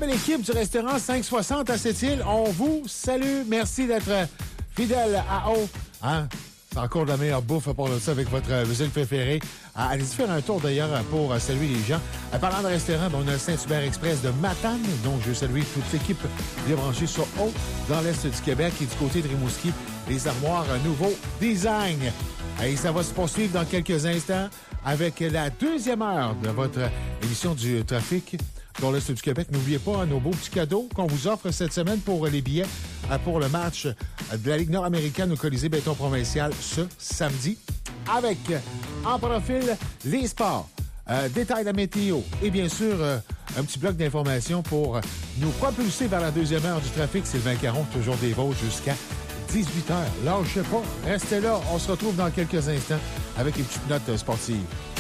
belle équipe du restaurant 560 à Sept-Îles, on vous salue. Merci d'être fidèle à eux. Hein? C'est encore de la meilleure bouffe pour ça avec votre musique préférée. Allez-y faire un tour d'ailleurs pour saluer les gens. Parlant de restaurant, on a le Saint-Hubert Express de Matane. Donc, je salue toute l'équipe bien branchée sur Haut, dans l'est du Québec et du côté de Rimouski. Les armoires nouveau design. Et ça va se poursuivre dans quelques instants avec la deuxième heure de votre émission du trafic dans l'est du Québec. N'oubliez pas nos beaux petits cadeaux qu'on vous offre cette semaine pour les billets pour le match de la Ligue nord-américaine au Colisée Béton Provincial ce samedi. Avec, en profil, les sports, détails de la météo et bien sûr, un petit bloc d'informations pour nous propulser vers la deuxième heure du trafic. Sylvain Caron, toujours des vôtres jusqu'à 18h. Lâchez pas, restez là. On se retrouve dans quelques instants avec une petite note sportive.